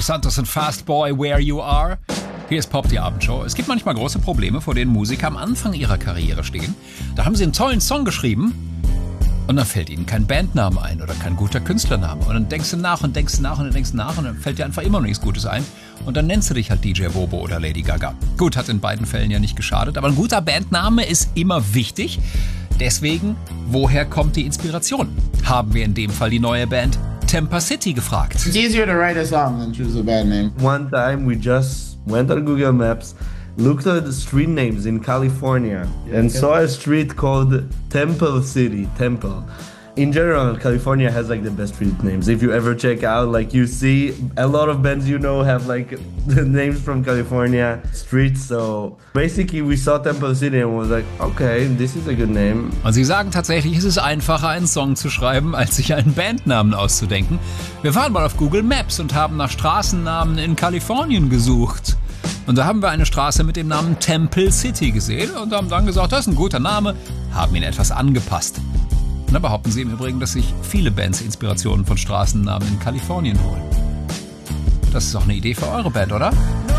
Santos and Fast Boy, Where You Are. Hier ist Pop, die Abendshow. Es gibt manchmal große Probleme, vor denen Musiker am Anfang ihrer Karriere stehen. Da haben sie einen tollen Song geschrieben und dann fällt ihnen kein Bandname ein oder kein guter Künstlername. Und dann denkst du nach und denkst nach und denkst nach und dann fällt dir einfach immer noch nichts Gutes ein. Und dann nennst du dich halt DJ Bobo oder Lady Gaga. Gut, hat in beiden Fällen ja nicht geschadet, aber ein guter Bandname ist immer wichtig. Deswegen, woher kommt die Inspiration? Haben wir in dem Fall die neue Band Temper City gefragt. It's easier to write a song than choose a band name. One time we just went on Google Maps, looked at the street names in California, and saw a street called Temple City. Temple. In general, California has like the best street names. If you ever check out, like you see a lot of bands you know have like the names from California streets. So basically we saw Temple City and was like, okay, this is a good name. Und sie sagen tatsächlich, es ist einfacher, einen Song zu schreiben, als sich einen Bandnamen auszudenken. Wir waren mal auf Google Maps und haben nach Straßennamen in Kalifornien gesucht. Und da haben wir eine Straße mit dem Namen Temple City gesehen und haben dann gesagt, das ist ein guter Name, haben ihn etwas angepasst. Und da behaupten sie im Übrigen, dass sich viele Bands Inspirationen von Straßennamen in Kalifornien holen. Das ist doch eine Idee für eure Band, oder?